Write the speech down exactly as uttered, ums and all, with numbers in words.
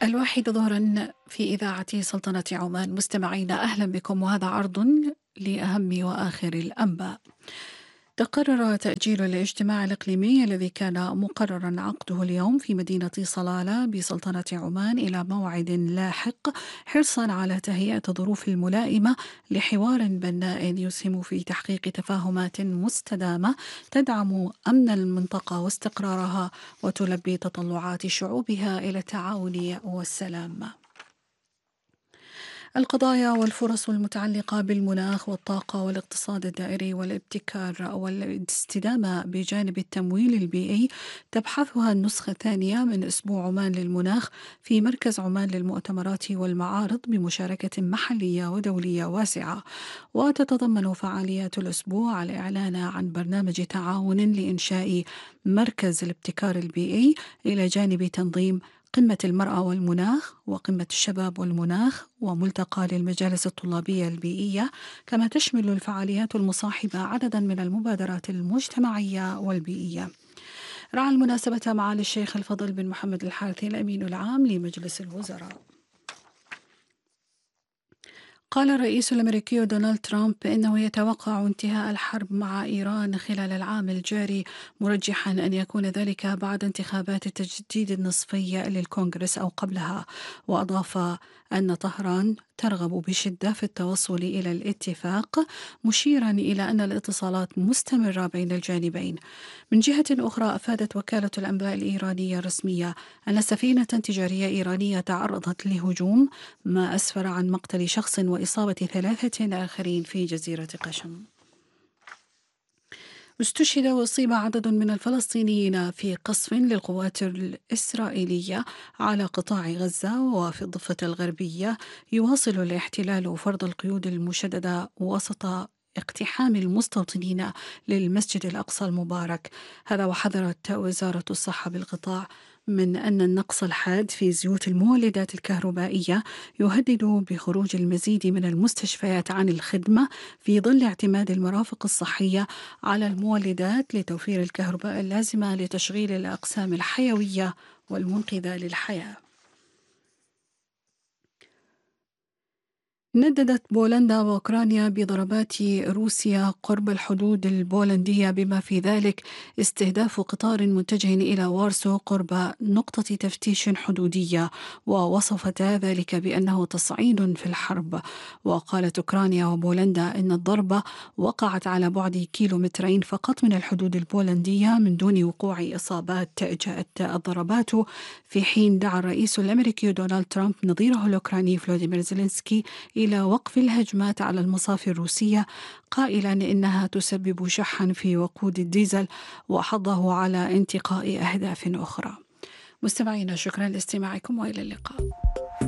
الواحد ظهرا في إذاعة سلطنة عمان. مستمعين أهلا بكم، وهذا عرض لأهم وآخر الأنباء. تقرر تأجيل الاجتماع الإقليمي الذي كان مقررا عقده اليوم في مدينة صلالة بسلطنة عمان إلى موعد لاحق، حرصا على تهيئة الظروف الملائمة لحوار بناء يسهم في تحقيق تفاهمات مستدامة تدعم أمن المنطقة واستقرارها وتلبي تطلعات شعوبها إلى التعاون والسلام. القضايا والفرص المتعلقة بالمناخ والطاقة والاقتصاد الدائري والابتكار والاستدامة بجانب التمويل البيئي تبحثها النسخة الثانية من أسبوع عمان للمناخ في مركز عمان للمؤتمرات والمعارض بمشاركة محلية ودولية واسعة. وتتضمن فعاليات الأسبوع الإعلان عن برنامج تعاون لإنشاء مركز الابتكار البيئي إلى جانب تنظيم قمة المرأة والمناخ وقمة الشباب والمناخ وملتقى للمجالس الطلابية البيئية، كما تشمل الفعاليات المصاحبة عددا من المبادرات المجتمعية والبيئية. رعى المناسبة معالي الشيخ الفضل بن محمد الحارثي الأمين العام لمجلس الوزراء. قال الرئيس الأمريكي دونالد ترامب إنه يتوقع انتهاء الحرب مع إيران خلال العام الجاري، مرجحا أن يكون ذلك بعد انتخابات التجديد النصفي للكونغرس أو قبلها. وأضاف أن طهران ترغب بشدة في التوصل إلى الاتفاق، مشيرا إلى أن الاتصالات مستمرة بين الجانبين. من جهة أخرى، أفادت وكالة الأنباء الإيرانية الرسمية أن سفينة تجارية إيرانية تعرضت لهجوم، ما أسفر عن مقتل شخص وإصابة ثلاثة آخرين في جزيرة قشم. استشهد وأصيب عدد من الفلسطينيين في قصف للقوات الإسرائيلية على قطاع غزة وفي الضفة الغربية. يواصل الاحتلال فرض القيود المشددة وسط اقتحام المستوطنين للمسجد الأقصى المبارك. هذا وحذرت وزارة الصحة بالقطاع من أن النقص الحاد في زيوت المولدات الكهربائية يهدد بخروج المزيد من المستشفيات عن الخدمة في ظل اعتماد المرافق الصحية على المولدات لتوفير الكهرباء اللازمة لتشغيل الأقسام الحيوية والمنقذة للحياة. نددت بولندا وأوكرانيا بضربات روسيا قرب الحدود البولندية، بما في ذلك استهداف قطار متجه إلى وارسو قرب نقطة تفتيش حدودية، ووصفتا ذلك بأنه تصعيد في الحرب. وقالت أوكرانيا وبولندا إن الضربة وقعت على بعد كيلومترين فقط من الحدود البولندية من دون وقوع إصابات. جاءت الضربات في حين دعا الرئيس الأمريكي دونالد ترامب نظيره الأوكراني فلاديمير زيلينسكي إلى وقف الهجمات على المصافي الروسية، قائلا إنها تسبب شحا في وقود الديزل، وحضه على انتقاء أهداف أخرى. مستمعينا، شكرا لاستماعكم وإلى اللقاء.